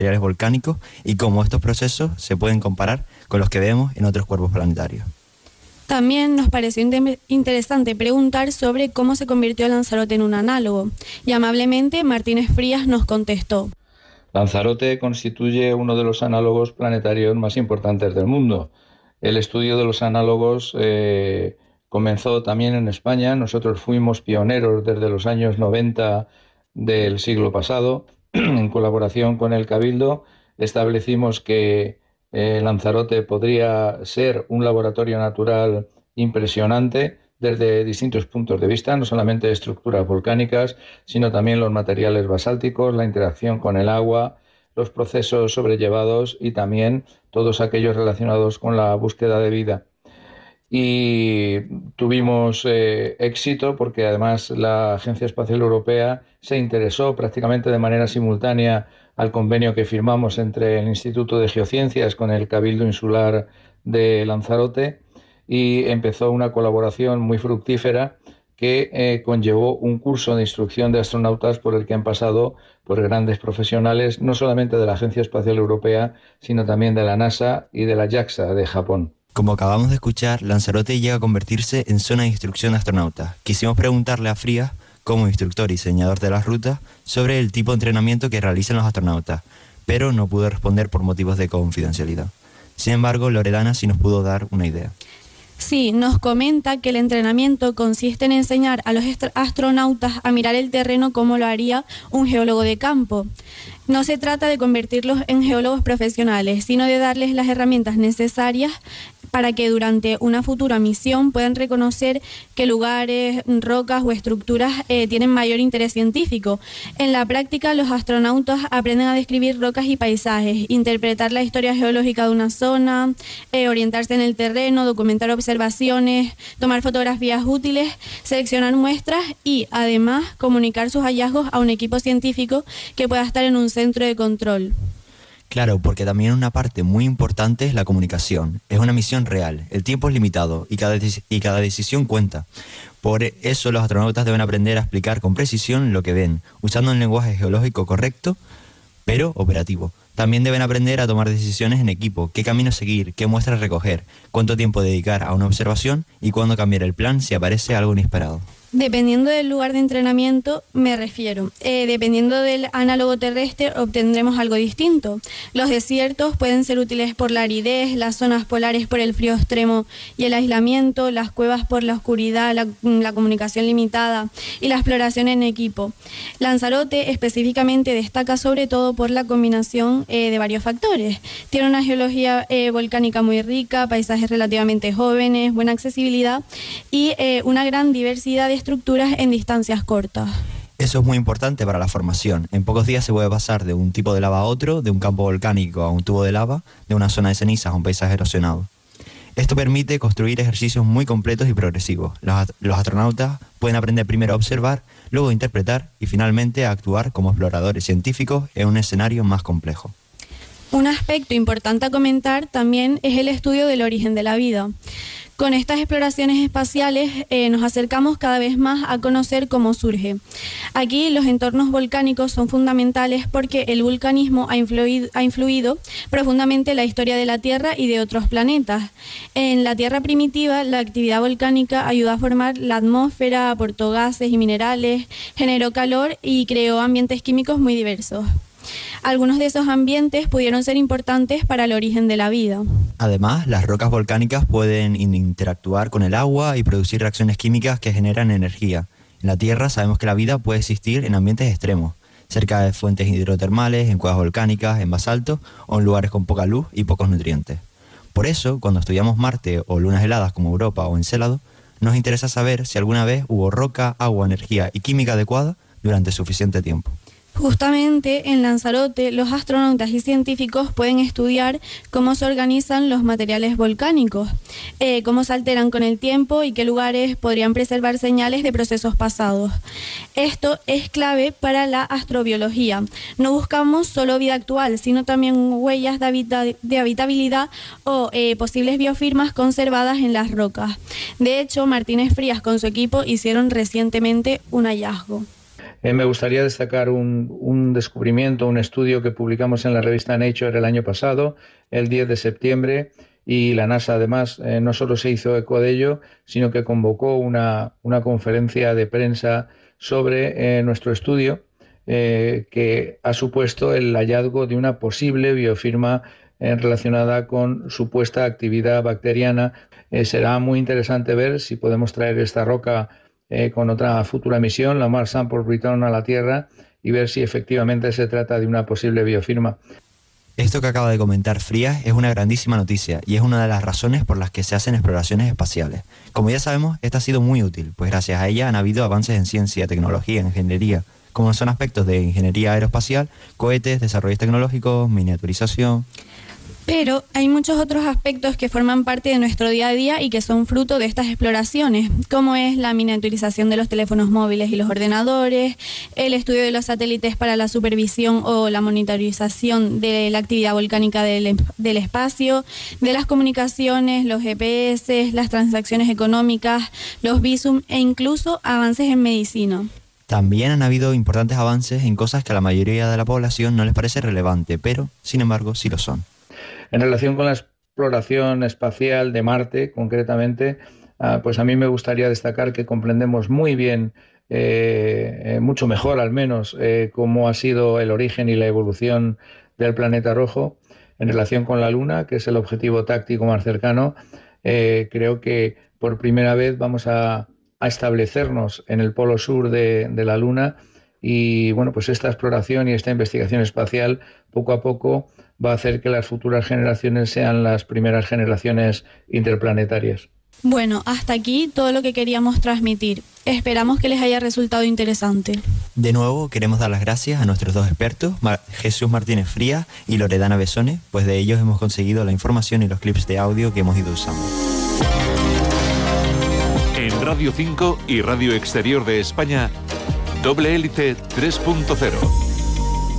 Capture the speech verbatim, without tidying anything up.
materiales volcánicos y cómo estos procesos se pueden comparar con los que vemos en otros cuerpos planetarios. También nos pareció inter- interesante preguntar sobre cómo se convirtió Lanzarote en un análogo, y amablemente Martínez Frías nos contestó. Lanzarote constituye uno de los análogos planetarios más importantes del mundo. El estudio de los análogos eh, comenzó también en España. Nosotros fuimos pioneros desde los años noventa del siglo pasado. En colaboración con el Cabildo establecimos que eh, Lanzarote podría ser un laboratorio natural impresionante desde distintos puntos de vista, no solamente estructuras volcánicas, sino también los materiales basálticos, la interacción con el agua, los procesos sobrellevados y también todos aquellos relacionados con la búsqueda de vida. Y tuvimos eh, éxito porque además la Agencia Espacial Europea se interesó prácticamente de manera simultánea al convenio que firmamos entre el Instituto de Geociencias con el Cabildo Insular de Lanzarote, y empezó una colaboración muy fructífera que eh, conllevó un curso de instrucción de astronautas por el que han pasado por grandes profesionales, no solamente de la Agencia Espacial Europea, sino también de la NASA y de la JAXA de Japón. Como acabamos de escuchar, Lanzarote llega a convertirse en zona de instrucción de astronautas. Quisimos preguntarle a Frías, como instructor y diseñador de las rutas, sobre el tipo de entrenamiento que realizan los astronautas, pero no pudo responder por motivos de confidencialidad. Sin embargo, Loredana sí nos pudo dar una idea. Sí, nos comenta que el entrenamiento consiste en enseñar a los astronautas a mirar el terreno como lo haría un geólogo de campo. No se trata de convertirlos en geólogos profesionales, sino de darles las herramientas necesarias para que durante una futura misión puedan reconocer qué lugares, rocas o estructuras eh, tienen mayor interés científico. En la práctica, los astronautas aprenden a describir rocas y paisajes, interpretar la historia geológica de una zona, eh, orientarse en el terreno, documentar observaciones, tomar fotografías útiles, seleccionar muestras y, además, comunicar sus hallazgos a un equipo científico que pueda estar en un centro de control. Claro, porque también una parte muy importante es la comunicación. Es una misión real, el tiempo es limitado y cada, y cada decisión cuenta. Por eso los astronautas deben aprender a explicar con precisión lo que ven, usando un lenguaje geológico correcto, pero operativo. También deben aprender a tomar decisiones en equipo, qué camino seguir, qué muestras recoger, cuánto tiempo dedicar a una observación y cuándo cambiar el plan si aparece algo inesperado. Dependiendo del lugar de entrenamiento, me refiero. Eh, dependiendo del análogo terrestre, obtendremos algo distinto. Los desiertos pueden ser útiles por la aridez, las zonas polares por el frío extremo y el aislamiento, las cuevas por la oscuridad, la, la comunicación limitada y la exploración en equipo. Lanzarote específicamente destaca sobre todo por la combinación eh, de varios factores. Tiene una geología eh, volcánica muy rica, paisajes relativamente jóvenes, buena accesibilidad y eh, una gran diversidad de estructuras en distancias cortas. Eso es muy importante para la formación. En pocos días se puede pasar de un tipo de lava a otro, de un campo volcánico a un tubo de lava, de una zona de cenizas a un paisaje erosionado. Esto permite construir ejercicios muy completos y progresivos. Los, los astronautas pueden aprender primero a observar, luego a interpretar y finalmente a actuar como exploradores científicos en un escenario más complejo. Un aspecto importante a comentar también es el estudio del origen de la vida. Con estas exploraciones espaciales eh, nos acercamos cada vez más a conocer cómo surge. Aquí los entornos volcánicos son fundamentales porque el vulcanismo ha influido, ha influido profundamente en la historia de la Tierra y de otros planetas. En la Tierra primitiva, la actividad volcánica ayudó a formar la atmósfera, aportó gases y minerales, generó calor y creó ambientes químicos muy diversos. Algunos de esos ambientes pudieron ser importantes para el origen de la vida. Además, las rocas volcánicas pueden interactuar con el agua y producir reacciones químicas que generan energía. En la Tierra sabemos que la vida puede existir en ambientes extremos, cerca de fuentes hidrotermales, en cuevas volcánicas, en basalto o en lugares con poca luz y pocos nutrientes. Por eso, cuando estudiamos Marte o lunas heladas como Europa o Encélado, nos interesa saber si alguna vez hubo roca, agua, energía y química adecuada durante suficiente tiempo. Justamente en Lanzarote, los astronautas y científicos pueden estudiar cómo se organizan los materiales volcánicos, eh, cómo se alteran con el tiempo y qué lugares podrían preservar señales de procesos pasados. Esto es clave para la astrobiología. No buscamos solo vida actual, sino también huellas de, habita de habitabilidad o eh, posibles biofirmas conservadas en las rocas. De hecho, Martínez Frías con su equipo hicieron recientemente un hallazgo. Eh, me gustaría destacar un, un descubrimiento, un estudio que publicamos en la revista Nature el año pasado, el diez de septiembre, y la NASA además eh, no solo se hizo eco de ello, sino que convocó una, una conferencia de prensa sobre eh, nuestro estudio, eh, que ha supuesto el hallazgo de una posible biofirma eh, relacionada con supuesta actividad bacteriana. Eh, será muy interesante ver si podemos traer esta roca eh, con otra futura misión, la Mars Sample Return, a la Tierra, y ver si efectivamente se trata de una posible biofirma. Esto que acaba de comentar Frías es una grandísima noticia y es una de las razones por las que se hacen exploraciones espaciales. Como ya sabemos, esta ha sido muy útil, pues gracias a ella han habido avances en ciencia, tecnología, ingeniería, como son aspectos de ingeniería aeroespacial, cohetes, desarrollos tecnológicos, miniaturización. Pero hay muchos otros aspectos que forman parte de nuestro día a día y que son fruto de estas exploraciones, como es la miniaturización de los teléfonos móviles y los ordenadores, el estudio de los satélites para la supervisión o la monitorización de la actividad volcánica del, del espacio, de las comunicaciones, los G P S, las transacciones económicas, los visum e incluso avances en medicina. También han habido importantes avances en cosas que a la mayoría de la población no les parece relevante, pero, sin embargo, sí lo son. En relación con la exploración espacial de Marte, concretamente, pues a mí me gustaría destacar que comprendemos muy bien, eh, mucho mejor al menos, eh, cómo ha sido el origen y la evolución del planeta rojo. En relación con la Luna, que es el objetivo táctico más cercano, eh, creo que por primera vez vamos a, a establecernos en el polo sur de, de la Luna, y bueno, pues esta exploración y esta investigación espacial poco a poco va a hacer que las futuras generaciones sean las primeras generaciones interplanetarias. Bueno, hasta aquí todo lo que queríamos transmitir. Esperamos que les haya resultado interesante. De nuevo, queremos dar las gracias a nuestros dos expertos, Mar- Jesús Martínez Frías y Loredana Besone, pues de ellos hemos conseguido la información y los clips de audio que hemos ido usando. En Radio cinco y Radio Exterior de España, Doble Hélice tres punto cero.